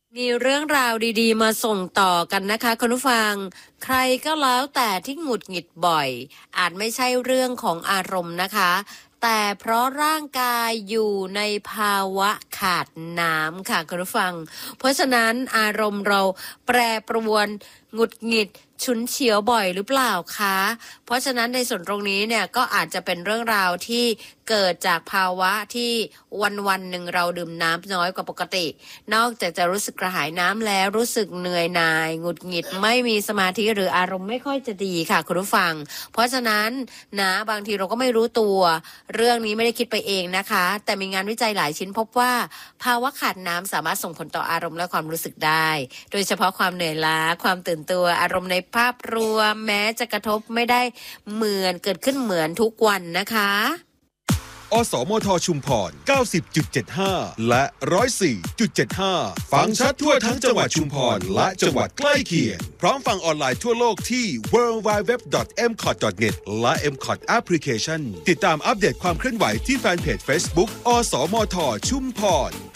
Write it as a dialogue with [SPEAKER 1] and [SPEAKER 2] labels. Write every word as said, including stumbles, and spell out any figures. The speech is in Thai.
[SPEAKER 1] มีเรื่องราวดีๆมาส่งต่อกันนะคะคุณผู้ฟังใครก็แล้วแต่ที่หงุดหงิดบ่อยอาจไม่ใช่เรื่องของอารมณ์นะคะแต่เพราะร่างกายอยู่ในภาวะขาดน้ำค่ะคุณผู้ฟังเพราะฉะนั้นอารมณ์เราแปรปรวนหงุดหงิดฉุนเฉียวบ่อยหรือเปล่าคะเพราะฉะนั้นในส่วนตรงนี้เนี่ยก็อาจจะเป็นเรื่องราวที่เกิดจากภาวะที่วันวันหนึ่งเราดื่มน้ำน้อยกว่าปกตินอกจากจะรู้สึกกระหายน้ำแล้วรู้สึกเหนื่อยหน่ายหงุดหงิดไม่มีสมาธิหรืออารมณ์ไม่ค่อยจะดีค่ะคุณผู้ฟังเพราะฉะนั้นนะบางทีเราก็ไม่รู้ตัวเรื่องนี้ไม่ได้คิดไปเองนะคะแต่มีงานวิจัยหลายชิ้นพบว่าภาวะขาดน้ำสามารถส่งผลต่ออารมณ์และความรู้สึกได้โดยเฉพาะความเหนื่อยล้าความตื่นตัวอารมณ์ในภาพรวมแม้จะกระทบไม่ได้เหมือนเกิดขึ้นเหมือนทุกวันนะคะ
[SPEAKER 2] อสมทชุมพร เก้าสิบจุดเจ็ดห้า และ หนึ่งร้อยสี่จุดเจ็ดห้า ฟังชัดทั่วทั้งจังหวัดชุมพรและจังหวัดใกล้เคียงพร้อมฟังออนไลน์ทั่วโลกที่ ดับเบิลยู ดับเบิลยู ดับเบิลยู ดอท เอ็ม คอท ดอท เน็ต และ เอ็ม คอท Application ติดตามอัปเดตความเคลื่อนไหวที่แฟนเพจ Facebook อสมทชุมพร